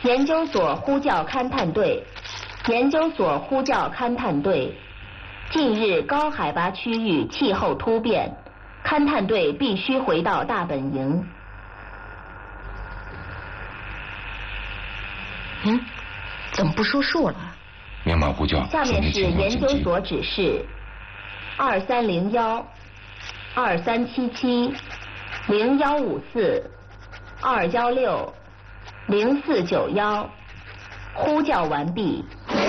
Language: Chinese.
研究所呼叫勘探队，研究所呼叫勘探队。近日高海拔区域气候突变，勘探队必须回到大本营。 怎么不说数了？ 明码呼叫。 下面是研究所指示：2301、2377、0154、216、0491，呼叫完毕。